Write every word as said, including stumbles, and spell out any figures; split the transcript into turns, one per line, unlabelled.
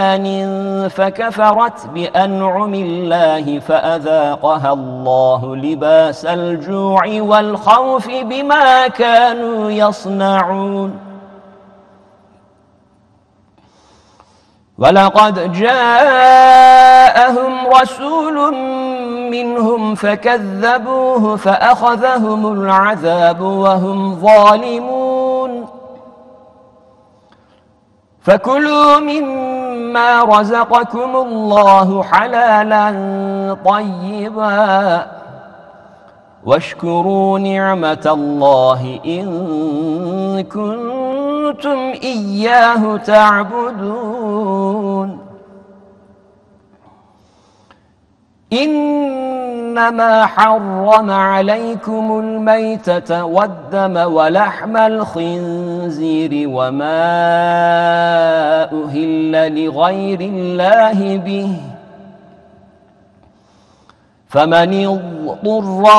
فكفرت بأنعم الله فأذاقها الله لباس الجوع والخوف بما كانوا يصنعون ولقد جاءهم رسول منهم فكذبوه فأخذهم العذاب وهم ظالمون فكلوا مما رزقكم الله حلالا طيبا واشكروا نعمة الله إن كنتم إياه تعبدون إنما حرم عليكم الميتة والدم ولحم الخنزير وما أهل لغير الله به فمن اضطر